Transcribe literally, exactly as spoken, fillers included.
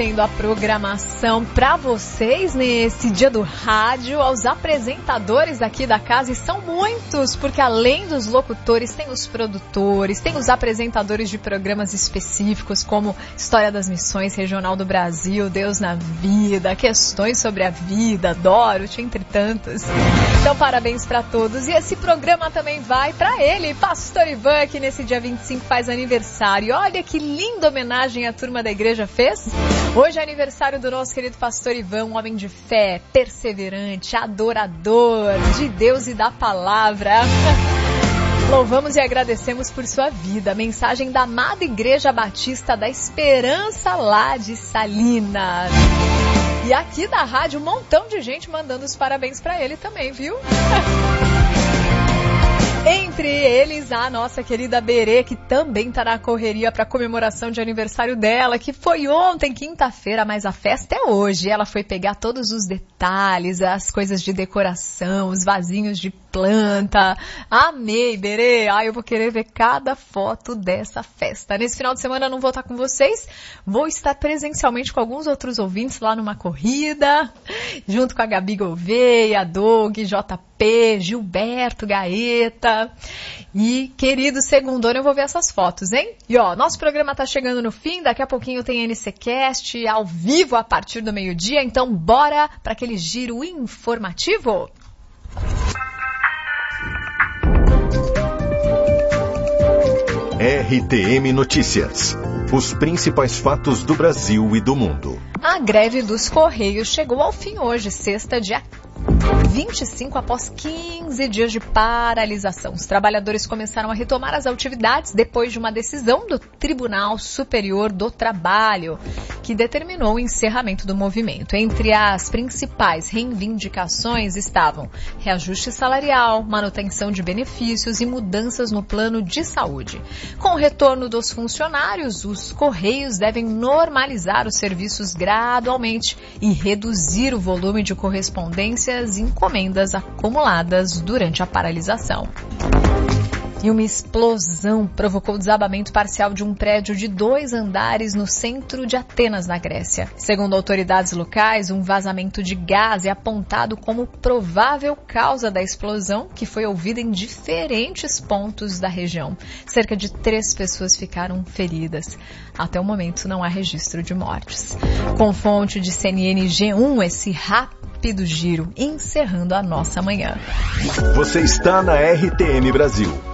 agradecendo a programação para vocês nesse dia do rádio, aos apresentadores aqui da casa, e são muitos, porque além dos locutores, tem os produtores, tem os apresentadores de programas específicos, como História das Missões, Regional do Brasil, Deus na Vida, Questões sobre a Vida, Dorothy, entre tantos. Então, parabéns para todos. E esse programa também vai para ele, Pastor Ivan, que nesse dia vinte e cinco faz aniversário. Olha que linda homenagem a turma da igreja fez. Hoje é aniversário do nosso querido Pastor Ivan, um homem de fé, perseverante, adorador de Deus e da palavra. Louvamos e agradecemos por sua vida. Mensagem da amada Igreja Batista da Esperança, lá de Salinas. E aqui da rádio, um montão de gente mandando os parabéns para ele também, viu? Entre eles, a nossa querida Berê, que também está na correria para a comemoração de aniversário dela, que foi ontem, quinta-feira, mas a festa é hoje. Ela foi pegar todos os detalhes, as coisas de decoração, os vasinhos de planta. Amei, Berê! Ai, eu vou querer ver cada foto dessa festa. Nesse final de semana eu não vou estar com vocês, vou estar presencialmente com alguns outros ouvintes lá numa corrida, junto com a Gabi Gouveia, Doug, J P, Gilberto, Gaeta. E, querido segundona, eu vou ver essas fotos, hein? E ó, nosso programa tá chegando no fim, daqui a pouquinho tem N C Cast ao vivo a partir do meio-dia, então bora para aquele giro informativo? R T M Notícias. Os principais fatos do Brasil e do mundo. A greve dos Correios chegou ao fim hoje, sexta, dia vinte e cinco, após quinze dias de paralisação. Os trabalhadores começaram a retomar as atividades depois de uma decisão do Tribunal Superior do Trabalho, que determinou o encerramento do movimento. Entre as principais reivindicações estavam reajuste salarial, manutenção de benefícios e mudanças no plano de saúde. Com o retorno dos funcionários, os Correios devem normalizar os serviços gradualmente e reduzir o volume de correspondências e encomendas acumuladas durante a paralisação. E uma explosão provocou o desabamento parcial de um prédio de dois andares no centro de Atenas, na Grécia. Segundo autoridades locais, um vazamento de gás é apontado como provável causa da explosão, que foi ouvida em diferentes pontos da região. Cerca de três pessoas ficaram feridas. Até o momento não há registro de mortes. Com fonte de C N N G um, esse rápido giro, encerrando a nossa manhã. Você está na R T M Brasil.